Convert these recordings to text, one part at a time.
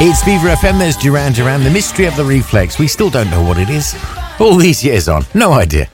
It's Viva FM, there's Duran Duran, the mystery of the reflex. We still don't know what it is. All these years on, no idea.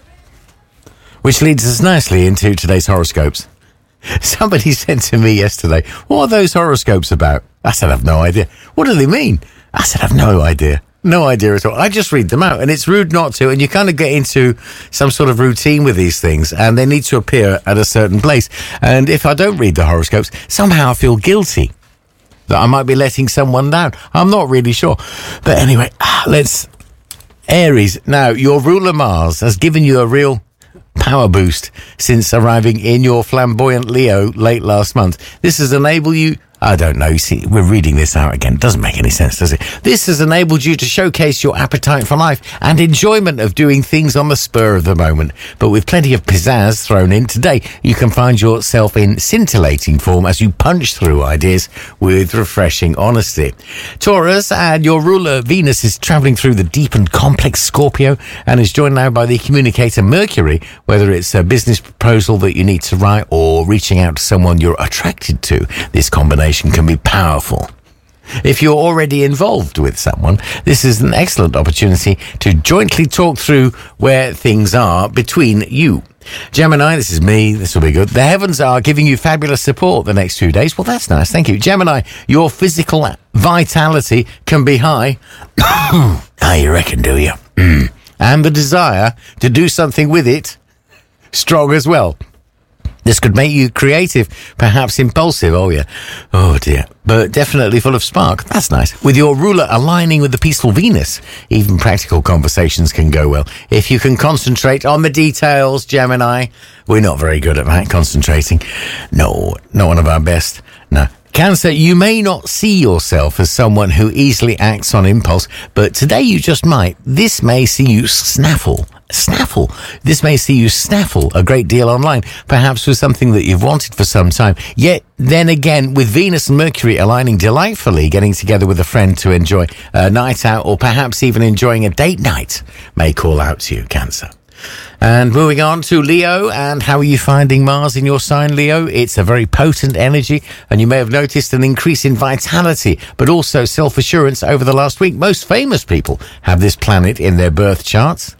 Which leads us nicely into today's horoscopes. Somebody said to me yesterday, what are those horoscopes about? I said, I've no idea. What do they mean? I said, I've no idea. No idea at all. I just read them out, and it's rude not to, and you kind of get into some sort of routine with these things, and they need to appear at a certain place. And if I don't read the horoscopes, somehow I feel guilty that I might be letting someone down. I'm not really sure. But anyway, let's... Aries. Now, your ruler Mars has given you a real power boost since arriving in your flamboyant Leo late last month. This has enabled you... I don't know. You see, we're reading this out again. It doesn't make any sense, does it? This has enabled you to showcase your appetite for life and enjoyment of doing things on the spur of the moment. But with plenty of pizzazz thrown in today, you can find yourself in scintillating form as you punch through ideas with refreshing honesty. Taurus, and your ruler Venus is travelling through the deep and complex Scorpio and is joined now by the communicator Mercury, whether it's a business proposal that you need to write or reaching out to someone you're attracted to. This combination can be powerful. If you're already involved with someone, this is an excellent opportunity to jointly talk through where things are between you. Gemini, this is me, this will be good. The heavens are giving you fabulous support the next few days. Well, that's nice, thank you. Gemini, your physical vitality can be high. You reckon, do you? And the desire to do something with it, strong as well. This could make you creative, perhaps impulsive, oh yeah, oh dear, but definitely full of spark. That's nice. With your ruler aligning with the peaceful Venus, even practical conversations can go well. If you can concentrate on the details, Gemini, we're not very good at that, concentrating. No, not one of our best, no. Cancer, you may not see yourself as someone who easily acts on impulse, but today you just might. This may see you snaffle. This may see you snaffle a great deal online, perhaps with something that you've wanted for some time. Yet, then again, with Venus and Mercury aligning delightfully, getting together with a friend to enjoy a night out or perhaps even enjoying a date night may call out to you, Cancer. And moving on to Leo, and how are you finding Mars in your sign, Leo? It's a very potent energy, and you may have noticed an increase in vitality, but also self-assurance over the last week. Most famous people have this planet in their birth charts.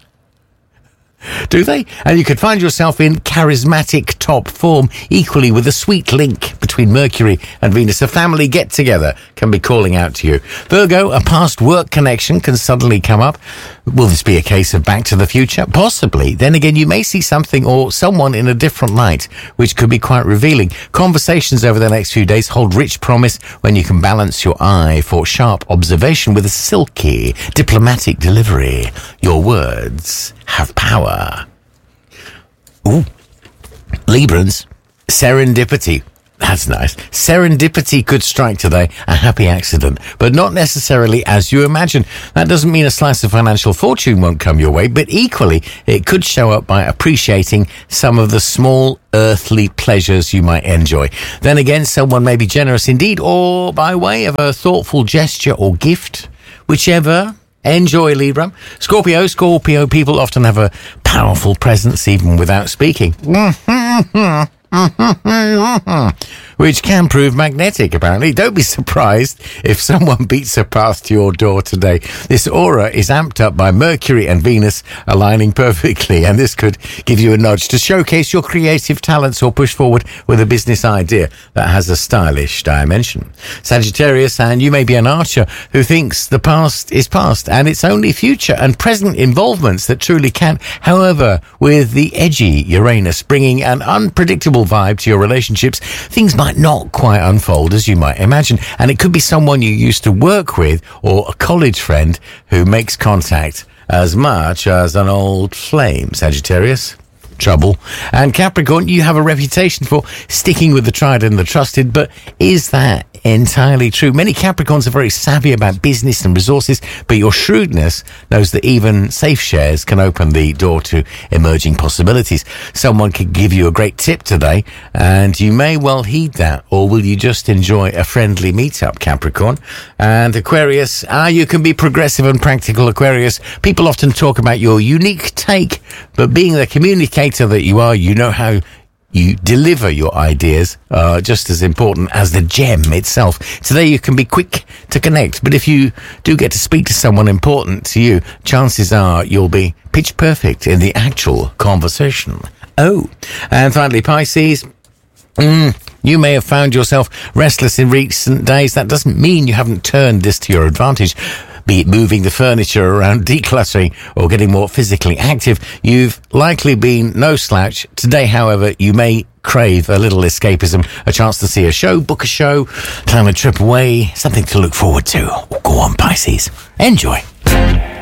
Do they? And you could find yourself in charismatic top form, equally with a sweet link between Mercury and Venus. A family get-together can be calling out to you. Virgo, a past work connection can suddenly come up. Will this be a case of Back to the Future? Possibly. Then again, you may see something or someone in a different light, which could be quite revealing. Conversations over the next few days hold rich promise when you can balance your eye for sharp observation with a silky, diplomatic delivery. Your words have power. Ooh. Librans, serendipity. That's nice. Serendipity could strike today, a happy accident, but not necessarily as you imagine. That doesn't mean a slice of financial fortune won't come your way, but equally, it could show up by appreciating some of the small earthly pleasures you might enjoy. Then again, someone may be generous indeed, or by way of a thoughtful gesture or gift, whichever. Enjoy, Libra. Scorpio people often have a powerful presence even without speaking. Which can prove magnetic, apparently. Don't be surprised if someone beats a path to your door today. This aura is amped up by Mercury and Venus aligning perfectly, and this could give you a nudge to showcase your creative talents or push forward with a business idea that has a stylish dimension. Sagittarius, and you may be an archer who thinks the past is past and it's only future and present involvements that truly count. However, with the edgy Uranus bringing an unpredictable vibe to your relationships, things might not quite unfold as you might imagine, and it could be someone you used to work with or a college friend who makes contact as much as an old flame. Sagittarius, trouble. And Capricorn, you have a reputation for sticking with the tried and the trusted, but is that entirely true? Many Capricorns are very savvy about business and resources, but your shrewdness knows that even safe shares can open the door to emerging possibilities. Someone could give you a great tip today, and you may well heed that, or will you just enjoy a friendly meetup, Capricorn? And Aquarius, you can be progressive and practical, Aquarius. People often talk about your unique take, but being the communicator that you are, you know how you deliver your ideas are just as important as the gem itself. Today you can be quick to connect, but if you do get to speak to someone important to you, chances are you'll be pitch perfect in the actual conversation. Oh, and finally, Pisces. You may have found yourself restless in recent days. That doesn't mean you haven't turned this to your advantage. Be it moving the furniture around, decluttering, or getting more physically active, you've likely been no slouch. Today, however, you may crave a little escapism, a chance to see a show, book a show, plan a trip away, something to look forward to. Go on, Pisces. Enjoy.